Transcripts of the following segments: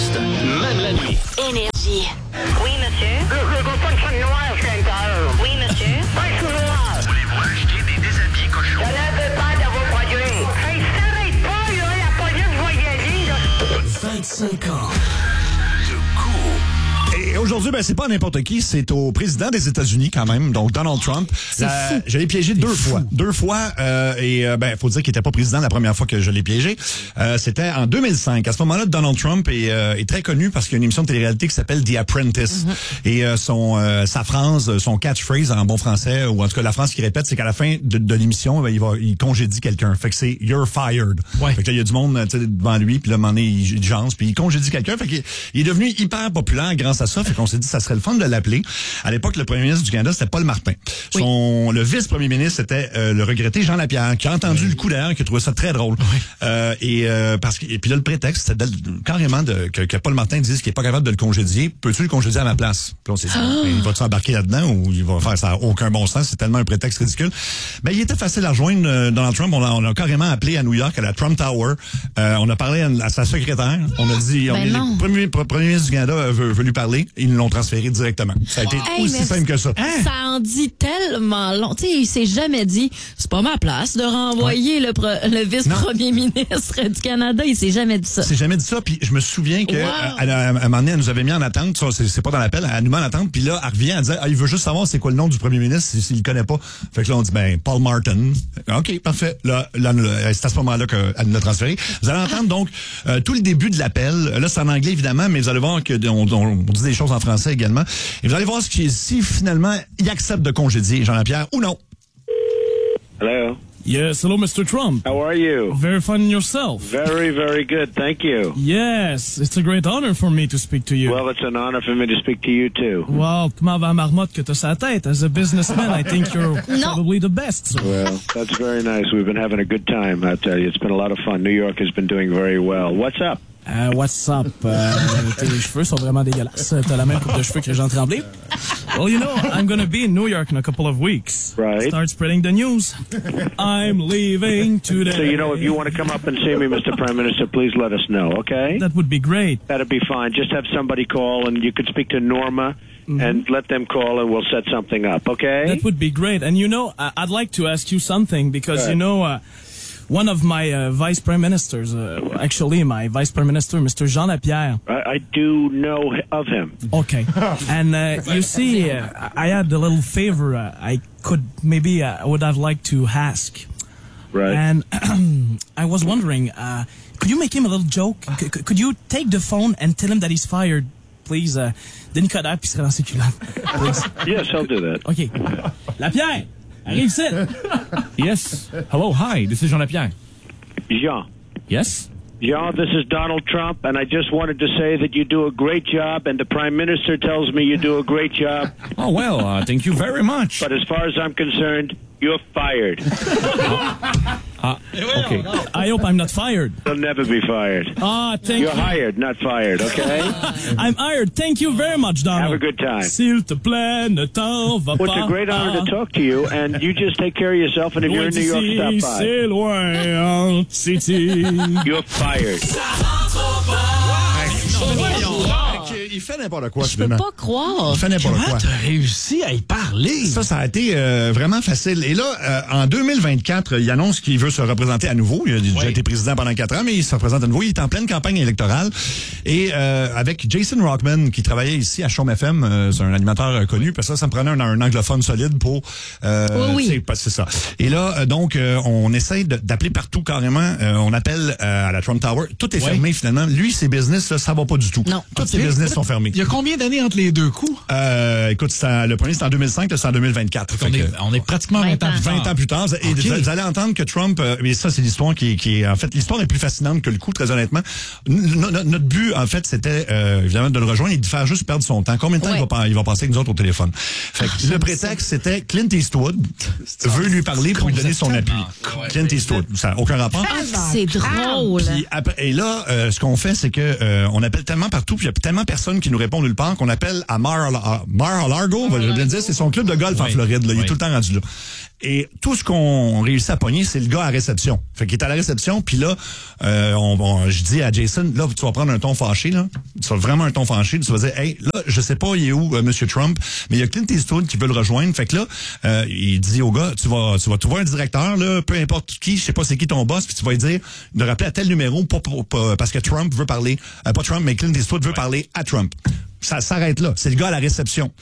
poste, même la nuit. Énergie. Oui, monsieur. Je veux pas de fun noire, Chantal. Oui, monsieur. Pas de fun noir. Voulez-vous acheter des déshabillés cochons? Je n'avais pas de vos produits. Hey, s'arrête pas, là. La police va y aller, là. 25 ans. Et aujourd'hui, c'est pas n'importe qui, c'est au président des États-Unis quand même, donc Donald Trump. Je l'ai piégé deux fois. Faut dire qu'il était pas président la première fois que je l'ai piégé. C'était en 2005. À ce moment-là, Donald Trump est très connu parce qu'il y a une émission de télé-réalité qui s'appelle The Apprentice. Et sa phrase, son catchphrase en bon français, ou en tout cas la phrase qu'il répète, c'est qu'à la fin de l'émission, il congédie quelqu'un. Fait que c'est « You're fired ». Ouais. Fait que là, il y a du monde devant lui, puis là, à un moment donné, il jance, puis il congédie quelqu'un. Fait qu'il est devenu hyper populaire grâce à ça. Fait qu'on s'est dit ça serait le fun de l'appeler. À l'époque, le premier ministre du Canada, c'était Paul Martin. Le vice-premier ministre, c'était le regretté Jean Lapierre, qui a entendu le coup d'air, qui a trouvé ça très drôle. Et puis là, le prétexte, c'était carrément que Paul Martin dise qu'il est pas capable de le congédier. Peux-tu le congédier à ma place? Puis on s'est dit, il va-tu embarquer là-dedans ou il va faire ça? Aucun bon sens. C'est tellement un prétexte ridicule. Mais il était facile à rejoindre, Donald Trump. On a carrément appelé à New York, à la Trump Tower. On a parlé à sa secrétaire. On a dit, le premier ministre du Canada veut lui parler. Ils l'ont transféré directement. Ça a été aussi simple que ça. Ça en dit tellement long. Tu sais, il s'est jamais dit, c'est pas ma place de renvoyer le vice-premier ministre du Canada. Il s'est jamais dit ça. Il s'est jamais dit ça. Puis je me souviens que à un moment donné, elle nous avait mis en attente. Ça, c'est pas dans l'appel. Elle nous met en attente. Puis là, elle revient à dire, il veut juste savoir c'est quoi le nom du premier ministre s'il le connaît pas. Fait que là, on dit, Paul Martin. OK, parfait. Là c'est à ce moment-là qu'elle nous l'a transféré. Vous allez entendre donc tout le début de l'appel. Là, c'est en anglais évidemment, mais vous allez voir que on dit des choses en français également. Et vous allez voir si finalement il accepte de congédier Jean-Pierre ou non. Hello. Yes, hello, Mr. Trump. How are you? Very fine yourself. Very, very good. Thank you. Yes, it's a great honor for me to speak to you. Well, it's an honor for me to speak to you, too. Wow, comment va la marmotte que t'as sa tête? As a businessman, I think you're probably the best, sir. Well, that's very nice. We've been having a good time, I'll tell you. It's been a lot of fun. New York has been doing very well. What's up? What's up? Tes cheveux sont vraiment dégueulasses. T'as la même coupe de cheveux que Jean Tremblay. Well, you know, I'm going to be in New York in a couple of weeks. Right. Start spreading the news. I'm leaving today. So, you know, if you want to come up and see me, Mr. Prime Minister, please let us know, okay? That would be great. That'd be fine. Just have somebody call, and you could speak to Norma, and let them call, and we'll set something up, okay? That would be great. And, you know, I'd like to ask you something, because, you know, one of my vice prime ministers, actually my vice prime minister, Mr. Jean Lapierre. I do know of him. Okay. And you see, I had a little favor I would have liked to ask. Right. And I was wondering, could you make him a little joke? Could you take the phone and tell him that he's fired, please? Denis Coderre, puis se lancer culotte. Please. Yes, I'll do that. Okay. Lapierre! Arrive ici! Yes. Hello, hi, this is Jean Lapierre. Jean. Yes? Jean, this is Donald Trump, and I just wanted to say that you do a great job, and the Prime Minister tells me you do a great job. Oh, well, thank you very much. But as far as I'm concerned, you're fired. Okay. I hope I'm not fired. You'll never be fired. Thank you. You're hired, not fired, okay? I'm hired. Thank you very much, Donald. Have a good time. S'il te plaît, ne t'en va pas. Well, it's a great honor to talk to you, and you just take care of yourself, and if you're in New York, stop by. C'est loin, City. You're fired. Il fait n'importe quoi, Je peux pas croire. Il fait n'importe quoi. Comment t'as réussi à y parler? Ça a été vraiment facile. Et là, en 2024, il annonce qu'il veut se représenter à nouveau. Il a déjà été président pendant 4 ans, mais il se représente à nouveau. Il est en pleine campagne électorale. Et avec Jason Rockman, qui travaillait ici à Chaume FM, c'est un animateur connu, parce que ça me prenait un anglophone solide pour... oui. C'est ça. Et là, donc, on essaie d'appeler partout carrément. On appelle à la Trump Tower. Tout est fermé, finalement. Lui, ses business, là, ça va pas du tout. Non. Tous ses business sont fermés. Il y a combien d'années entre les deux coups? Écoute, le premier, c'est en 2005, c'est en 2024. On est pratiquement 20 ans plus tard. 20 ans plus tard. Et vous allez entendre que Trump, mais ça, c'est l'histoire qui est, en fait, l'histoire est plus fascinante que le coup, très honnêtement. Notre but, en fait, c'était, évidemment, de le rejoindre et de faire juste perdre son temps. Combien de temps il va passer avec nous autres au téléphone? Fait que le prétexte, c'était Clint Eastwood veut lui parler pour lui donner son appui. Clint Eastwood. Ça n'a aucun rapport. C'est drôle. Puis et là, ce qu'on fait, c'est que on appelle tellement partout, puis il y a tellement personne qui nous répond nulle part, qu'on appelle à Mar-a-Lago, je vais bien dire, c'est son club de golf en Floride. Là, il est tout le temps rendu là. Et tout ce qu'on réussit à pogner, c'est le gars à la réception. Fait qu'il est à la réception, puis là, je dis à Jason, là, tu vas prendre un ton fâché, là. Tu vas vraiment un ton fâché. Tu vas dire, hey, là, je sais pas, il est où, Monsieur Trump, mais il y a Clint Eastwood qui veut le rejoindre. Fait que là, il dit au gars, tu vas trouver un directeur, là, peu importe qui, je sais pas c'est qui ton boss, puis tu vas lui dire de rappeler à tel numéro parce que Trump veut parler, pas Trump, mais Clint Eastwood veut parler à Trump. Ça s'arrête là. C'est le gars à la réception.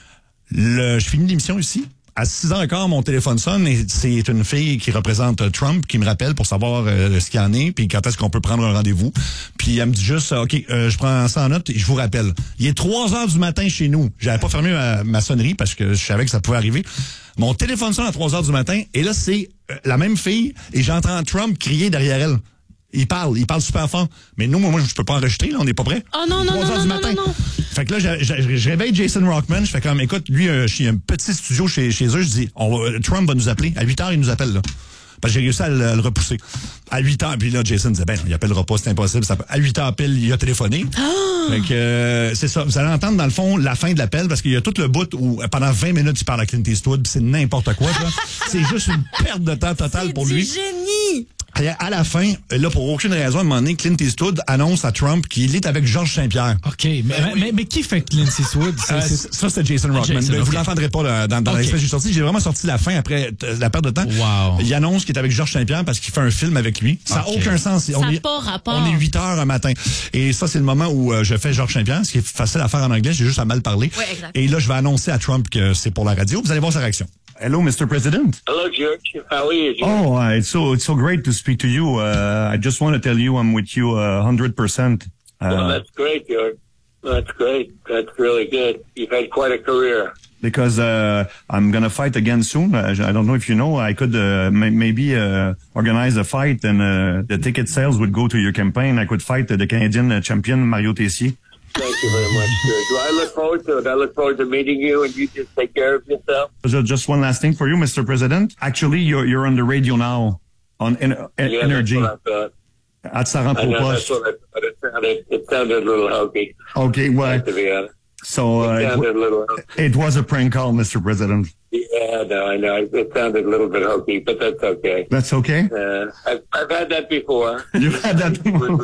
Je finis l'émission ici. À 6h15, mon téléphone sonne et c'est une fille qui représente Trump qui me rappelle pour savoir ce qu'il y en est puis quand est-ce qu'on peut prendre un rendez-vous. Puis elle me dit juste, OK, je prends ça en note et je vous rappelle. Il est 3h du matin chez nous. J'avais pas fermé ma sonnerie parce que je savais que ça pouvait arriver. Mon téléphone sonne à 3h du matin et là, c'est la même fille et j'entends Trump crier derrière elle. Il parle super fort. Mais nous, moi, je peux pas enregistrer, là, on n'est pas prêt. Oh non, non, 3 heures non, du non, matin. non, non. Fait que là, je réveille Jason Rockman, je fais comme, écoute, lui, il y a un petit studio chez eux, je dis, Trump va nous appeler. À 8h, il nous appelle, là. Parce que j'ai réussi à le repousser. À 8h, puis là, Jason disait, il appellera pas, c'est impossible. À 8h pile, il a téléphoné. Fait que, c'est ça. Vous allez entendre, dans le fond, la fin de l'appel, parce qu'il y a tout le bout où, pendant 20 minutes, il parle à Clint Eastwood, puis c'est n'importe quoi, là. C'est juste une perte de temps totale pour lui. C'est génie! Et à la fin, là, pour aucune raison, à un moment donné, Clint Eastwood annonce à Trump qu'il est avec Georges Saint-Pierre. OK, mais qui fait Clint Eastwood? Ça, c'est Jason Rockman. Jason, Vous okay. l'entendrez pas dans l'extrait que j'ai sorti. J'ai vraiment sorti la fin après la perte de temps. Wow. Il annonce qu'il est avec Georges Saint-Pierre parce qu'il fait un film avec lui. Ça n'a aucun sens. Ça n'a pas rapport. On est 8h un matin. Et ça, c'est le moment où je fais Georges Saint-Pierre, ce qui est facile à faire en anglais. J'ai juste à mal parler. Oui, exact. Et là, je vais annoncer à Trump que c'est pour la radio. Vous allez voir sa réaction. Hello, Mr. President. Hello, George. How are you, George? Oh, it's so great to speak to you. I just want to tell you I'm with you 100%. Well, that's great, George. That's great. That's really good. You've had quite a career. Because I'm going to fight again soon. I don't know if you know. I could maybe organize a fight and the ticket sales would go to your campaign. I could fight the Canadian champion, Mario Tessier. Thank you very much, George. Well, I look forward to it. I look forward to meeting you, and you just take care of yourself. Just one last thing for you, Mr. President. Actually, you're on the radio now on Energy. That's what I thought. At Saran I know, that's Post. what I thought. It sounded a little hokey, Okay, well, to be honest. so It sounded a little hokey. it was a prank call, Mr. President. Yeah, no, I know. It sounded a little bit hokey, but that's okay. That's okay? I've had that before. You've had that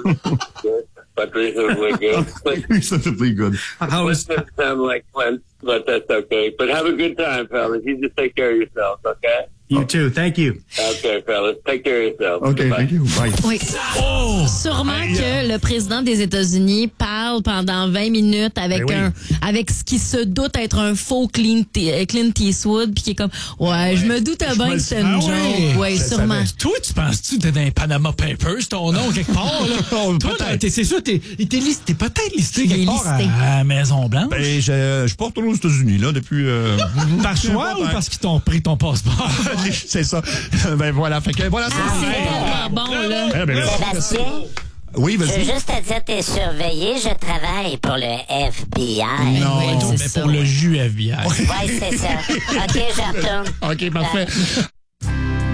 Good, but reasonably good. reasonably good. How It is, doesn't sound like Clint, but that's okay. But have a good time, fellas. You just take care of yourself, okay? you too. Thank you. Okay, fellas. Take care of yourself. Okay, Goodbye. thank you. Bye. Oui. Oh! Sûrement que le président des États-Unis parle pendant 20 minutes avec Ben avec ce qui se doute être un faux Clint Eastwood, puis qui est comme, ouais, je me doutais bien que c'était une joke. Ouais, Je le sûrement. savais. Toi, tu penses-tu que t'es dans les Panama Papers, ton nom, quelque part, là? Oh, Toi, là, peut-être. c'est sûr, t'es peut-être listé Il est quelque part listé. à la Maison-Blanche. Ben, je porte aux États-Unis, là, depuis... Par choix ou parce qu'ils t'ont pris ton passeport? c'est ça. Ben voilà, fait que voilà. C'est tellement bon, là. Eh ben, Sébastien, oui, je veux vas-y. juste te dire, t'es surveillé, je travaille pour le FBI. Non, Ouais, c'est mais ça. pour le jus FBI. Ouais, c'est ça. OK, je retourne. OK, parfait.